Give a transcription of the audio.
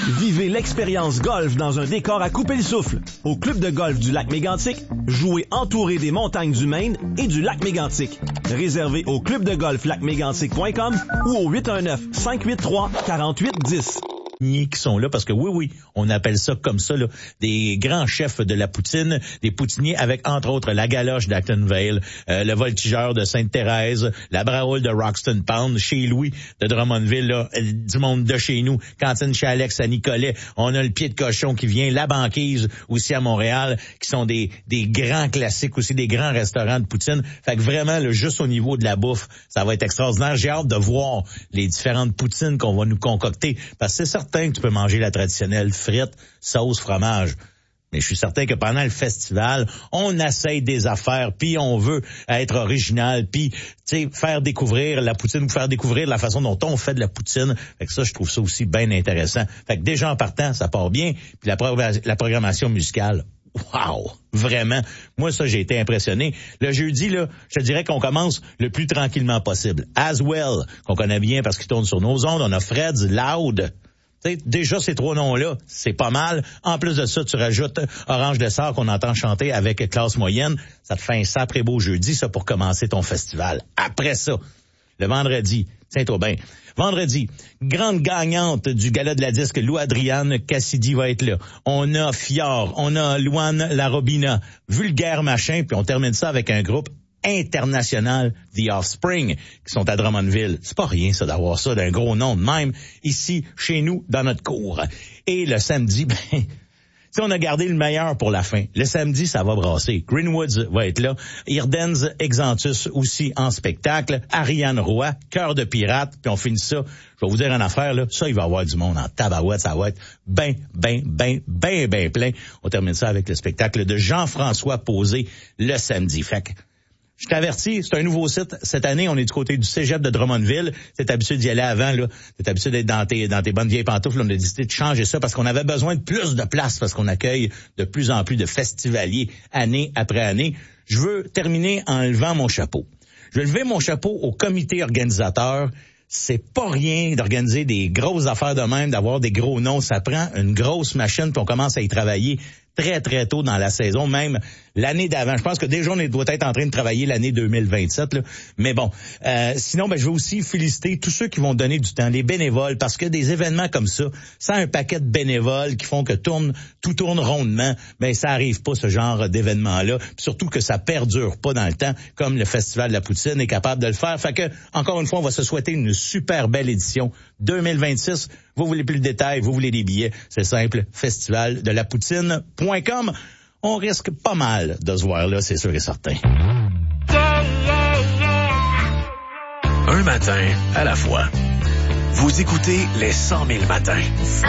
Vivez l'expérience golf dans un décor à couper le souffle. Au club de golf du lac Mégantic, jouez entouré des montagnes du Maine et du lac Mégantic. Réservé au clubdegolflacmégantic.com ou au 819-583-4810. Qui sont là parce que oui, on appelle ça comme ça, là, des grands chefs de la poutine, des poutiniers avec, entre autres, la galoche d'Acton Vale, le voltigeur de Sainte-Thérèse, la braoule de Roxton Pound, chez Louis de Drummondville, là, du monde de chez nous, cantine chez Alex à Nicolet, on a le pied de cochon qui vient, la banquise aussi à Montréal, qui sont des grands classiques aussi, des grands restaurants de poutine. Fait que vraiment, là, juste au niveau de la bouffe, ça va être extraordinaire. J'ai hâte de voir les différentes poutines qu'on va nous concocter, parce que c'est certain que tu peux manger la traditionnelle frites, sauce, fromage. Mais je suis certain que pendant le festival, on essaye des affaires, puis on veut être original, puis faire découvrir la poutine, ou faire découvrir la façon dont on fait de la poutine. Fait que ça, je trouve ça aussi bien intéressant. Fait que déjà en partant, ça part bien. Puis la programmation musicale, wow! Vraiment. Moi, ça, j'ai été impressionné. Le jeudi, là, je te dirais qu'on commence le plus tranquillement possible. Aswell, qu'on connaît bien parce qu'il tourne sur nos ondes. On a Fred's Loud. T'sais, déjà, ces trois noms-là, c'est pas mal. En plus de ça, tu rajoutes Orange Dessert qu'on entend chanter avec classe moyenne. Ça te fait un sacré beau jeudi, ça, pour commencer ton festival. Après ça, le vendredi, tiens-toi bien. Vendredi, grande gagnante du gala de la disque, Lou Adriane Cassidy va être là. On a Fior, on a Luan Larobina, Vulgaire Machin, puis on termine ça avec un groupe international, The Offspring, qui sont à Drummondville. C'est pas rien, ça, d'avoir ça d'un gros nom de même, ici, chez nous, dans notre cour. Et le samedi, on a gardé le meilleur pour la fin. Le samedi, ça va brasser. Greenwoods va être là. Irdens Exantus aussi en spectacle. Ariane Roy, Cœur de pirate. Puis on finit ça. Je vais vous dire une affaire, là. Ça, il va y avoir du monde en tabarouette. Ça va être ben plein. On termine ça avec le spectacle de Jean-François Posé le samedi. Fait que je t'avertis, c'est un nouveau site. Cette année, on est du côté du cégep de Drummondville. T'es habitué d'y aller avant, là. T'es habitué d'être dans tes bonnes vieilles pantoufles. On a décidé de changer ça parce qu'on avait besoin de plus de place, parce qu'on accueille de plus en plus de festivaliers année après année. Je veux terminer en levant mon chapeau. Je vais lever mon chapeau au comité organisateur. C'est pas rien d'organiser des grosses affaires de même, d'avoir des gros noms. Ça prend une grosse machine, puis on commence à y travailler très, très tôt dans la saison, même l'année d'avant. Je pense que déjà, on doit être en train de travailler l'année 2027. Là. Mais bon, sinon, je veux aussi féliciter tous ceux qui vont donner du temps, les bénévoles, parce que des événements comme ça, sans un paquet de bénévoles qui font que tout tourne rondement, ça arrive pas, ce genre d'événement-là. Puis surtout que ça perdure pas dans le temps, comme le Festival de la Poutine est capable de le faire. Fait que, encore une fois, on va se souhaiter une super belle édition 2026. Vous voulez plus de détails, vous voulez des billets, c'est simple, festivaldelapoutine.com. On risque pas mal de se voir là, c'est sûr et certain. Un matin à la fois. Vous écoutez les 100 000 matins.